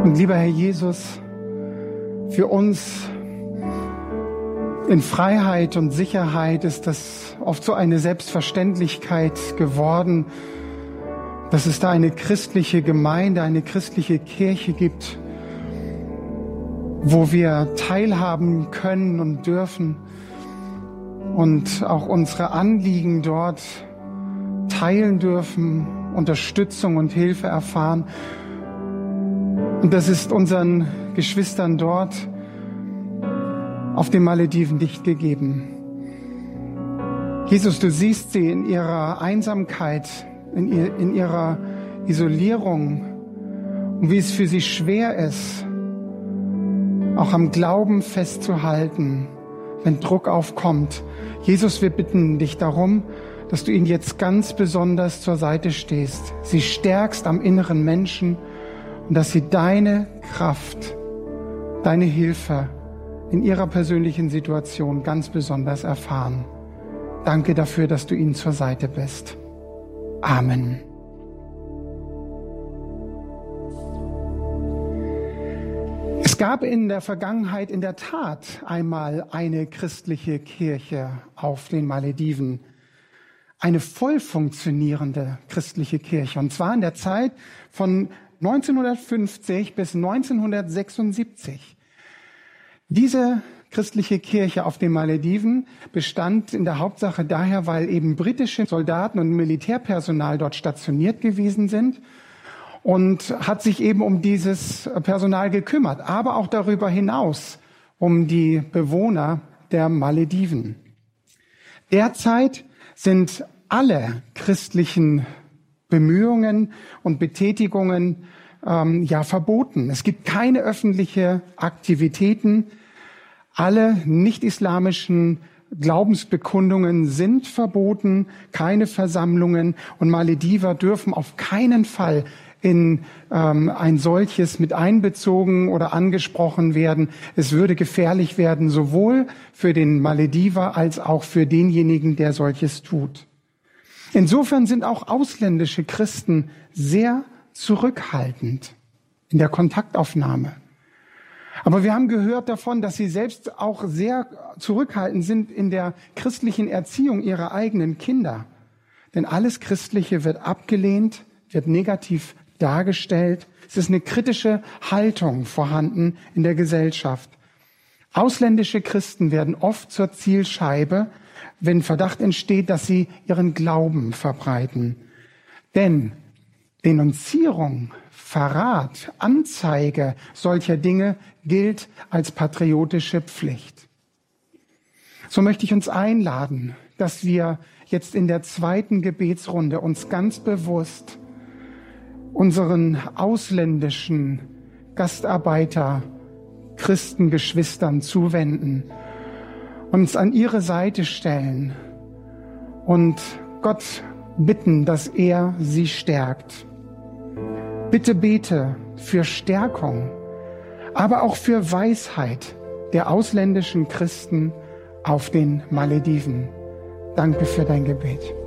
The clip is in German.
Und lieber Herr Jesus, für uns in Freiheit und Sicherheit ist das oft so eine Selbstverständlichkeit geworden, dass es da eine christliche Gemeinde, eine christliche Kirche gibt, wo wir teilhaben können und dürfen und auch unsere Anliegen dort teilen dürfen, Unterstützung und Hilfe erfahren. Und das ist unseren Geschwistern dort auf den Malediven nicht gegeben. Jesus, du siehst sie in ihrer Einsamkeit, in ihrer Isolierung und wie es für sie schwer ist, auch am Glauben festzuhalten, wenn Druck aufkommt. Jesus, wir bitten dich darum, dass du ihnen jetzt ganz besonders zur Seite stehst, sie stärkst am inneren Menschen und dass sie deine Kraft, deine Hilfe in ihrer persönlichen Situation ganz besonders erfahren. Danke dafür, dass du ihnen zur Seite bist. Amen. Es gab in der Vergangenheit in der Tat einmal eine christliche Kirche auf den Malediven. Eine voll funktionierende christliche Kirche. Und zwar in der Zeit von 1950 bis 1976. Diese christliche Kirche auf den Malediven bestand in der Hauptsache daher, weil eben britische Soldaten und Militärpersonal dort stationiert gewesen sind und hat sich eben um dieses Personal gekümmert, aber auch darüber hinaus um die Bewohner der Malediven. Derzeit sind alle christlichen Bemühungen und Betätigungen verboten. Es gibt keine öffentliche Aktivitäten. Alle nicht-islamischen Glaubensbekundungen sind verboten, keine Versammlungen, und Malediver dürfen auf keinen Fall in ein solches mit einbezogen oder angesprochen werden. Es würde gefährlich werden, sowohl für den Malediver als auch für denjenigen, der solches tut. Insofern sind auch ausländische Christen sehr zurückhaltend in der Kontaktaufnahme. Aber wir haben gehört davon, dass sie selbst auch sehr zurückhaltend sind in der christlichen Erziehung ihrer eigenen Kinder. Denn alles Christliche wird abgelehnt, wird negativ dargestellt. Es ist eine kritische Haltung vorhanden in der Gesellschaft. Ausländische Christen werden oft zur Zielscheibe, wenn Verdacht entsteht, dass sie ihren Glauben verbreiten. Denn Denunzierung, Verrat, Anzeige solcher Dinge gilt als patriotische Pflicht. So möchte ich uns einladen, dass wir jetzt in der zweiten Gebetsrunde uns ganz bewusst unseren ausländischen Gastarbeiter, Christengeschwistern zuwenden, uns an ihre Seite stellen und Gott bitten, dass er sie stärkt. Bitte bete für Stärkung, aber auch für Weisheit der ausländischen Christen auf den Malediven. Danke für dein Gebet.